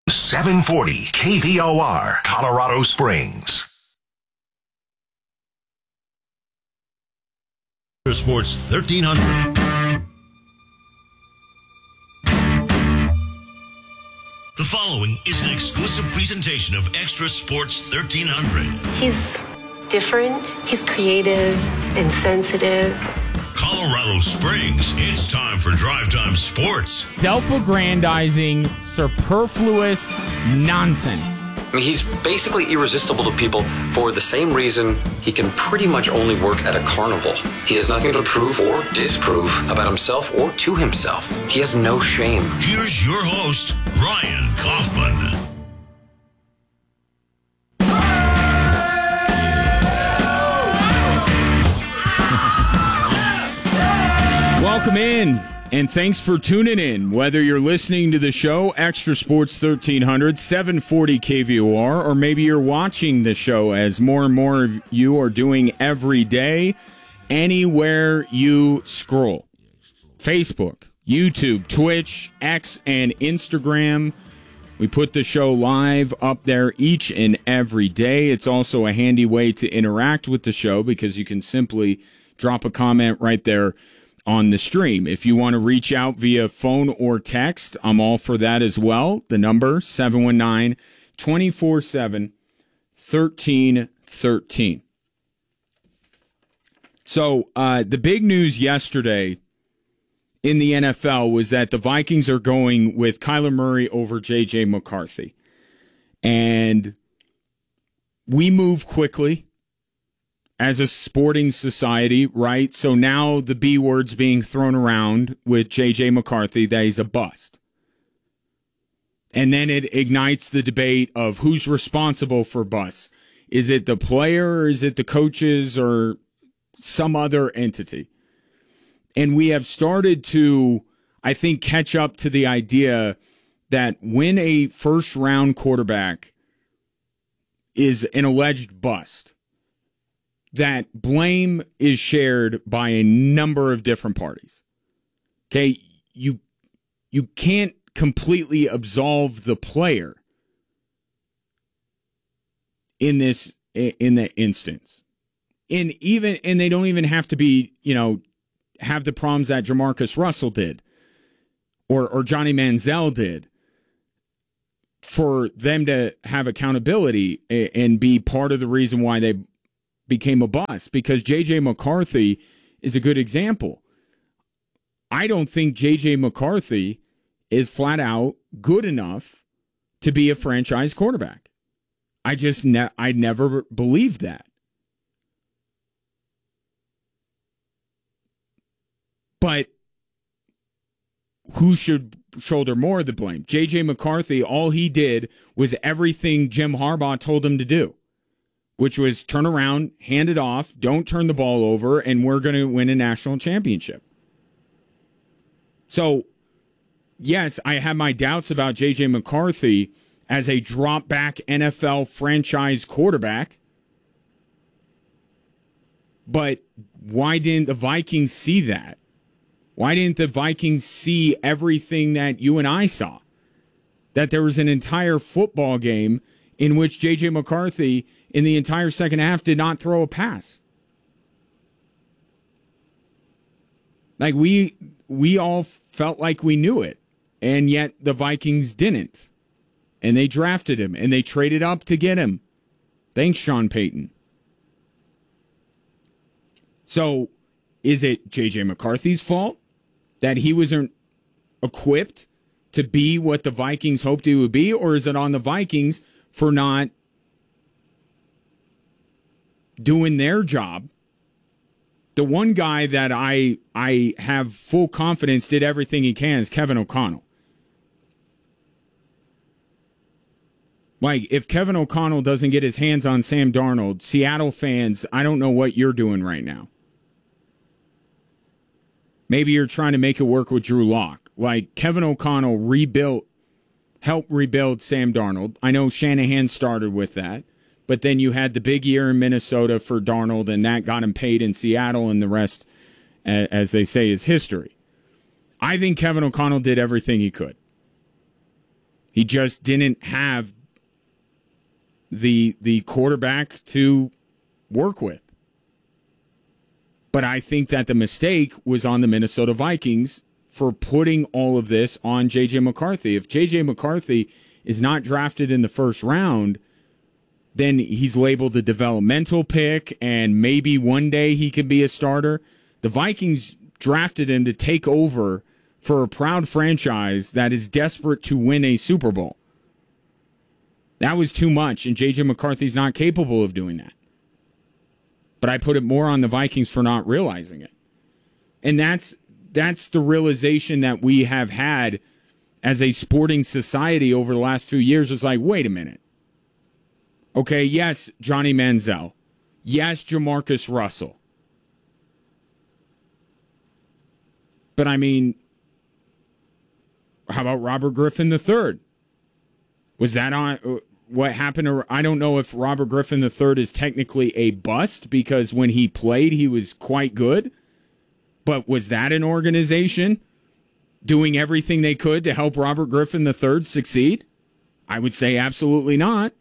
740 KVOR, Colorado Springs. Sports 1300. The following is an exclusive presentation of Extra Sports 1300. He's different, he's creative and sensitive. Colorado Springs, it's time for Drive Time Sports. Self-aggrandizing, superfluous nonsense. I mean, he's basically irresistible to people for the same reason he can pretty much only work at a carnival. He has nothing to prove or disprove about himself or to himself. He has no shame. Here's your host, Ryan Kaufman. Welcome in, and thanks for tuning in. Whether you're listening to the show, Extra Sports 1300, 740 KVOR, or maybe you're watching the show, as more and more of you are doing every day, anywhere you scroll. Facebook, YouTube, Twitch, X, and Instagram. We put the show live up there each and every day. It's also a handy way to interact with the show because you can simply drop a comment right there on the stream. If you want to reach out via phone or text, I'm all for that as well. The number, 719-247-1313. So the big news yesterday in the NFL was that the Vikings are going with Kyler Murray over J.J. McCarthy. And we move quickly as a sporting society, right? So now the B word's being thrown around with J.J. McCarthy that he's a bust. And then it ignites the debate of who's responsible for busts. Is it the player, or is it the coaches, or some other entity? And we have started to, I think, catch up to the idea that when a first-round quarterback is an alleged bust, that blame is shared by a number of different parties. Okay, you can't completely absolve the player in that instance. And they don't even have to be, have the problems that Jamarcus Russell did or Johnny Manziel did for them to have accountability and be part of the reason why they became a bust, because J.J. McCarthy is a good example. I don't think J.J. McCarthy is flat out good enough to be a franchise quarterback. I never believed that. But who should shoulder more of the blame? J.J. McCarthy, all he did was everything Jim Harbaugh told him to do, which was turn around, hand it off, don't turn the ball over, and we're going to win a national championship. So, yes, I have my doubts about J.J. McCarthy as a drop-back NFL franchise quarterback. But why didn't the Vikings see that? Why didn't the Vikings see everything that you and I saw? That there was an entire football game in which J.J. McCarthy in the entire second half did not throw a pass. Like we all felt like we knew it, and yet the Vikings didn't. And they drafted him, and they traded up to get him. Thanks, Sean Payton. So, is it J.J. McCarthy's fault that he wasn't equipped to be what the Vikings hoped he would be, or is it on the Vikings for not doing their job? The one guy that I have full confidence did everything he can is Kevin O'Connell. Like, if Kevin O'Connell doesn't get his hands on Sam Darnold, Seattle fans, I don't know what you're doing right now. Maybe you're trying to make it work with Drew Lock. Like, Kevin O'Connell helped rebuild Sam Darnold. I know Shanahan started with that, but then you had the big year in Minnesota for Darnold, and that got him paid in Seattle, and the rest, as they say, is history. I think Kevin O'Connell did everything he could. He just didn't have the quarterback to work with. But I think that the mistake was on the Minnesota Vikings for putting all of this on J.J. McCarthy. If J.J. McCarthy is not drafted in the first round, then he's labeled a developmental pick, and maybe one day he can be a starter. The Vikings drafted him to take over for a proud franchise that is desperate to win a Super Bowl. That was too much, and J.J. McCarthy's not capable of doing that. But I put it more on the Vikings for not realizing it. And that's the realization that we have had as a sporting society over the last few years. Is like, wait a minute. Okay, yes, Johnny Manziel. Yes, Jamarcus Russell. But I mean, how about Robert Griffin III? Was that on what happened? I don't know if Robert Griffin III is technically a bust because when he played, he was quite good. But was that an organization doing everything they could to help Robert Griffin III succeed? I would say absolutely not.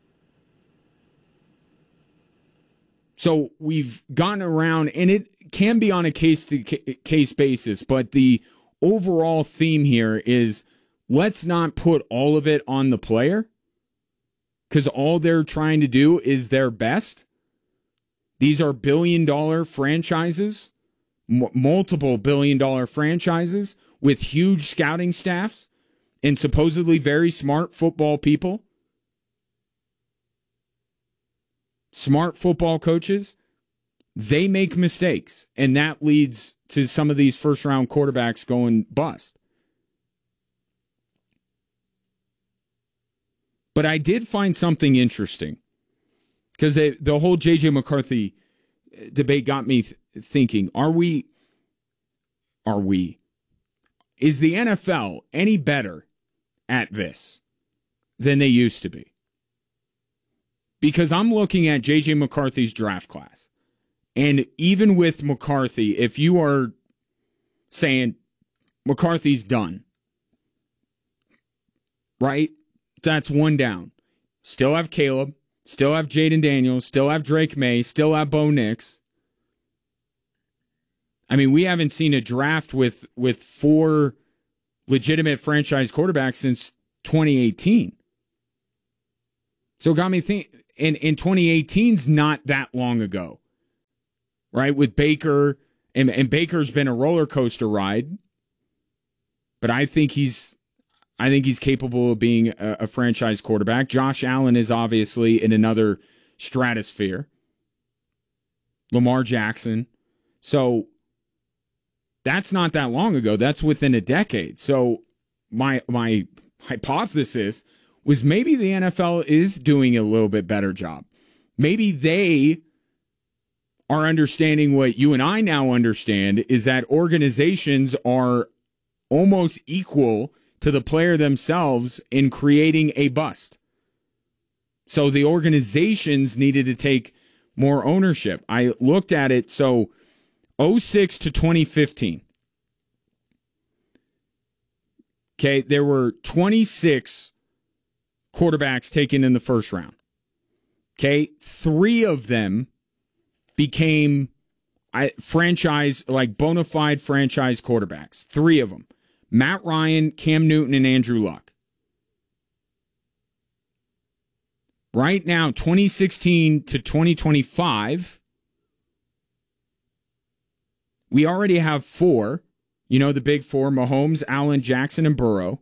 So we've gone around, and it can be on a case-to-case basis, but the overall theme here is let's not put all of it on the player because all they're trying to do is their best. These are billion-dollar franchises, multiple billion-dollar franchises with huge scouting staffs and supposedly very smart football people. Smart football coaches, they make mistakes, and that leads to some of these first-round quarterbacks going bust. But I did find something interesting because the whole J.J. McCarthy debate got me thinking, is the NFL any better at this than they used to be? Because I'm looking at J.J. McCarthy's draft class. And even with McCarthy, if you are saying McCarthy's done, right? That's one down. Still have Caleb, still have Jaden Daniels, still have Drake May, still have Bo Nix. I mean, we haven't seen a draft with 4 legitimate franchise quarterbacks since 2018. So it got me thinking. And 2018's not that long ago, right? With Baker, and Baker's been a roller coaster ride, but I think he's capable of being a franchise quarterback. Josh Allen is obviously in another stratosphere. Lamar Jackson, so that's not that long ago. That's within a decade. So my hypothesis was maybe the NFL is doing a little bit better job. Maybe they are understanding what you and I now understand, is that organizations are almost equal to the player themselves in creating a bust. So the organizations needed to take more ownership. I looked at it, so 2006 to 2015. Okay, there were 26 quarterbacks taken in the first round. Okay, 3 of them became franchise, like bona fide franchise quarterbacks. 3 of them. Matt Ryan, Cam Newton, and Andrew Luck. Right now, 2016 to 2025, we already have 4. You know, the big 4, Mahomes, Allen, Jackson, and Burrow.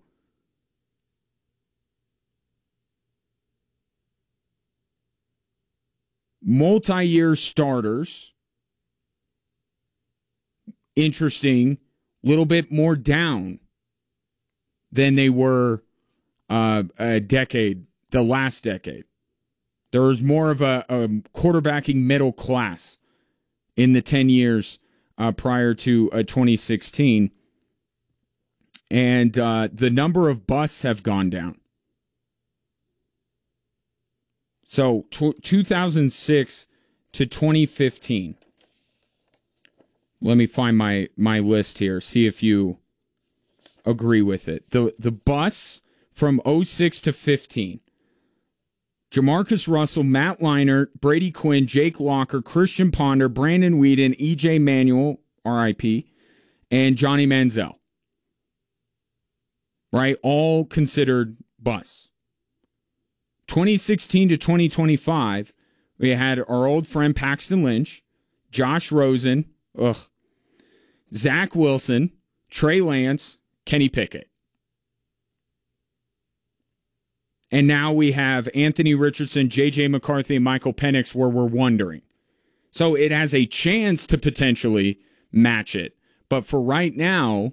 Multi-year starters. Interesting. Little bit more down than they were a decade, the last decade. There was more of a quarterbacking middle class in the 10 years prior to 2016. And the number of busts have gone down. So 2006 to 2015. Let me find my list here, see if you agree with it. The busts from 06 to 15. Jamarcus Russell, Matt Leinart, Brady Quinn, Jake Locker, Christian Ponder, Brandon Weeden, E.J. Manuel, RIP, and Johnny Manziel. Right? All considered busts. 2016 to 2025, we had our old friend Paxton Lynch, Josh Rosen, Zach Wilson, Trey Lance, Kenny Pickett. And now we have Anthony Richardson, J.J. McCarthy, and Michael Penix, where we're wondering. So it has a chance to potentially match it. But for right now,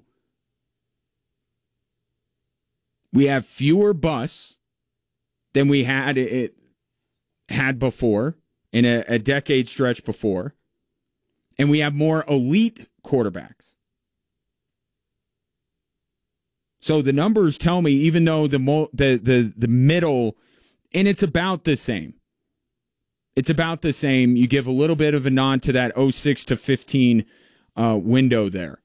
we have fewer busts than we had before, in a decade stretch before. And we have more elite quarterbacks. So the numbers tell me, even though the middle, and it's about the same. It's about the same. You give a little bit of a nod to that 06 to 15 window there.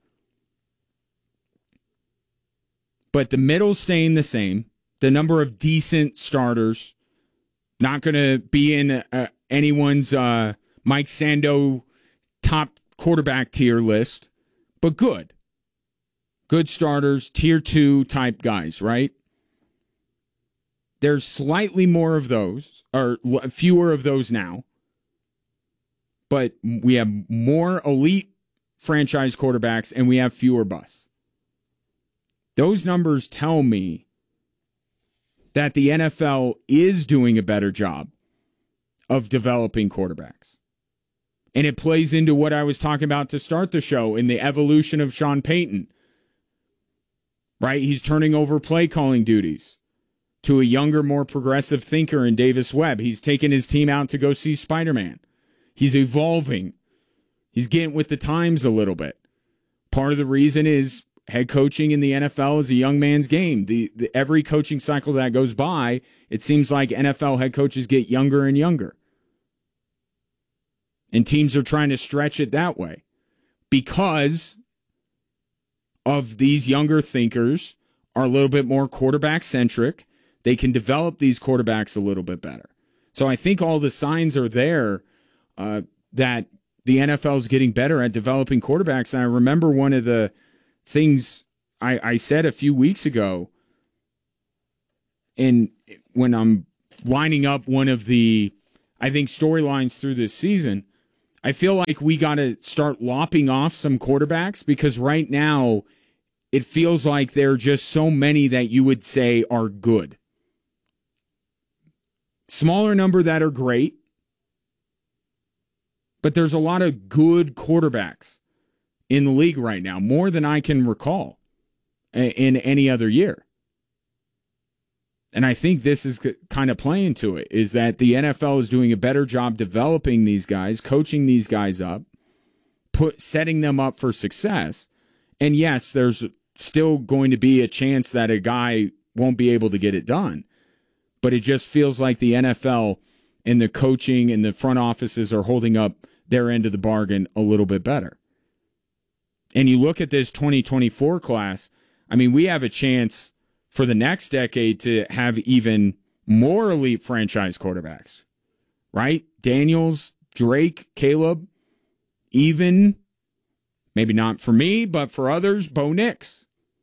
But the middle's staying the same. The number of decent starters, not going to be in anyone's Mike Sando top quarterback tier list, but good. Good starters, tier 2 type guys, right? There's slightly more of those, or fewer of those now. But we have more elite franchise quarterbacks, and we have fewer busts. Those numbers tell me that the NFL is doing a better job of developing quarterbacks. And it plays into what I was talking about to start the show in the evolution of Sean Payton. Right? He's turning over play calling duties to a younger, more progressive thinker in Davis Webb. He's taken his team out to go see Spider-Man. He's evolving. He's getting with the times a little bit. Part of the reason is head coaching in the NFL is a young man's game. Every coaching cycle that goes by, it seems like NFL head coaches get younger and younger. And teams are trying to stretch it that way because of these younger thinkers are a little bit more quarterback-centric. They can develop these quarterbacks a little bit better. So I think all the signs are there that the NFL is getting better at developing quarterbacks. And I remember one of the things I said a few weeks ago, and when I'm lining up one of the, I think, storylines through this season, I feel like we got to start lopping off some quarterbacks because right now it feels like there are just so many that you would say are good. Smaller number that are great, but there's a lot of good quarterbacks in the league right now, more than I can recall in any other year. And I think this is kind of playing to it, is that the NFL is doing a better job developing these guys, coaching these guys up, setting them up for success. And yes, there's still going to be a chance that a guy won't be able to get it done. But it just feels like the NFL and the coaching and the front offices are holding up their end of the bargain a little bit better. And you look at this 2024 class, I mean, we have a chance for the next decade to have even more elite franchise quarterbacks, right? Daniels, Drake, Caleb, even, maybe not for me, but for others, Bo Nix.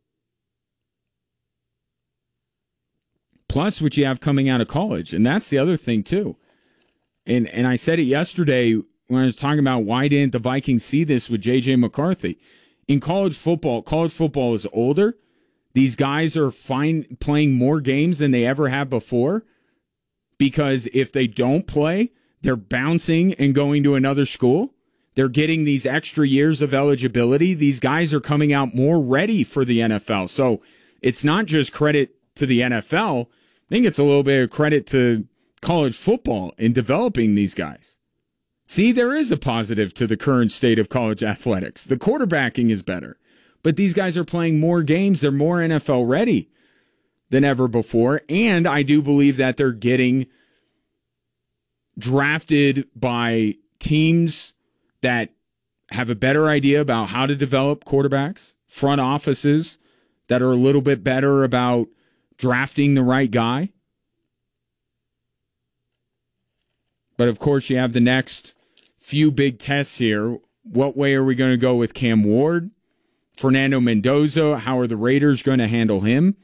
Plus what you have coming out of college. And that's the other thing, too. And I said it yesterday when I was talking about why didn't the Vikings see this with J.J. McCarthy. In college football is older. These guys are playing more games than they ever have before because if they don't play, they're bouncing and going to another school. They're getting these extra years of eligibility. These guys are coming out more ready for the NFL. So it's not just credit to the NFL. I think it's a little bit of credit to college football in developing these guys. See, there is a positive to the current state of college athletics. The quarterbacking is better. But these guys are playing more games. They're more NFL ready than ever before. And I do believe that they're getting drafted by teams that have a better idea about how to develop quarterbacks, front offices that are a little bit better about drafting the right guy. But, of course, you have the next few big tests here. What way are we going to go with Cam Ward? Fernando Mendoza, how are the Raiders going to handle him?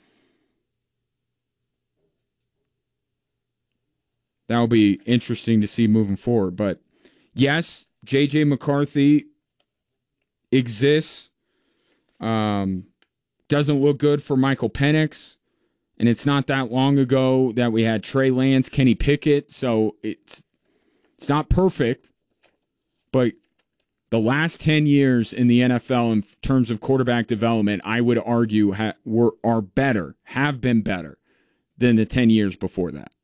That'll be interesting to see moving forward. But, yes, J.J. McCarthy exists. Doesn't look good for Michael Penix. And it's not that long ago that we had Trey Lance, Kenny Pickett. So it's not perfect. But the last 10 years in the NFL in terms of quarterback development, I would argue have been better than the 10 years before that.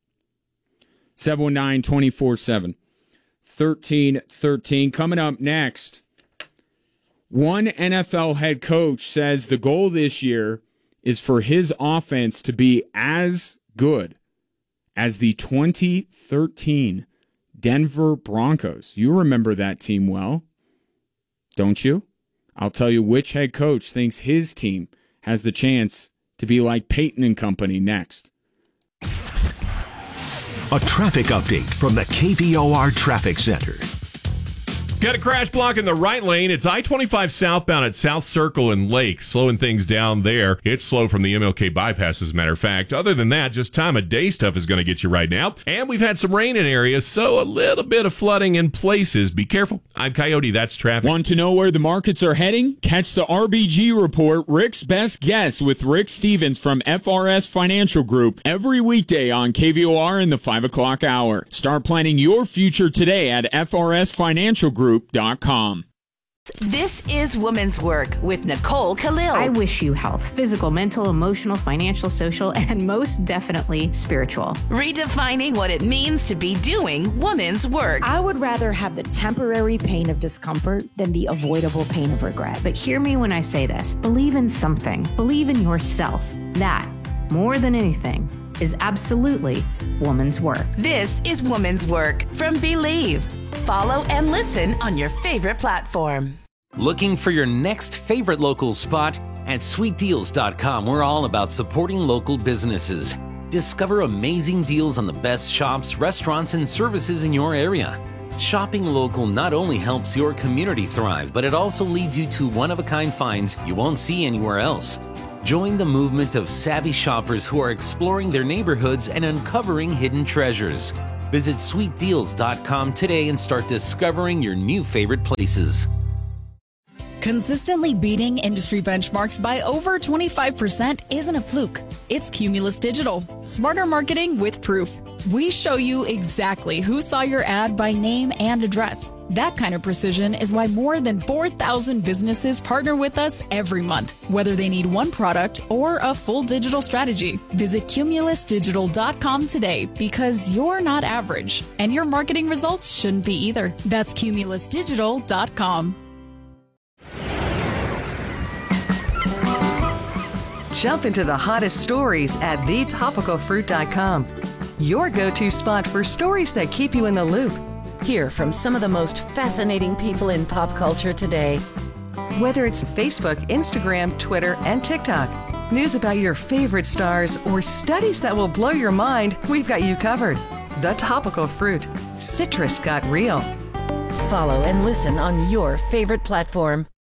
719-24-7. 13-13. Coming up next, one NFL head coach says the goal this year is for his offense to be as good as the 2013 Denver Broncos. You remember that team well, don't you? I'll tell you which head coach thinks his team has the chance to be like Peyton and Company next. A traffic update from the KVOR Traffic Center. Got a crash block in the right lane. It's I-25 southbound at South Circle and Lake, slowing things down there. It's slow from the MLK bypass, as a matter of fact. Other than that, just time of day stuff is going to get you right now. And we've had some rain in areas, so a little bit of flooding in places. Be careful. I'm Coyote. That's traffic. Want to know where the markets are heading? Catch the RBG Report, Rick's Best Guess, with Rick Stevens from FRS Financial Group every weekday on KVOR in the 5 o'clock hour. Start planning your future today at FRSFinancialGroup.com. This is Woman's Work with Nicole Khalil. I wish you health, physical, mental, emotional, financial, social, and most definitely spiritual. Redefining what it means to be doing woman's work. I would rather have the temporary pain of discomfort than the avoidable pain of regret. But hear me when I say this. Believe in something. Believe in yourself. That, more than anything, is absolutely woman's work. This is Woman's Work from Believe. Follow and listen on your favorite platform. Looking for your next favorite local spot? At sweetdeals.com, we're all about supporting local businesses. Discover amazing deals on the best shops, restaurants, and services in your area. Shopping local not only helps your community thrive, but it also leads you to one-of-a-kind finds you won't see anywhere else. Join the movement of savvy shoppers who are exploring their neighborhoods and uncovering hidden treasures. Visit sweetdeals.com today and start discovering your new favorite places. Consistently beating industry benchmarks by over 25% isn't a fluke. It's Cumulus Digital. Smarter marketing with proof. We show you exactly who saw your ad by name and address. That kind of precision is why more than 4,000 businesses partner with us every month, whether they need one product or a full digital strategy. Visit cumulusdigital.com today because you're not average, and your marketing results shouldn't be either. That's cumulusdigital.com. Jump into the hottest stories at thetopicalfruit.com. Your go-to spot for stories that keep you in the loop. Hear from some of the most fascinating people in pop culture today. Whether it's Facebook, Instagram, Twitter, and TikTok, news about your favorite stars, or studies that will blow your mind, we've got you covered. The Topical Fruit. Citrus got real. Follow and listen on your favorite platform.